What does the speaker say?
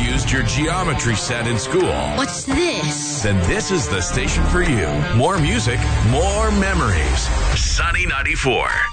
used your geometry set in school? What's this? Then this is the station for you. More music, more memories. Sunny 94.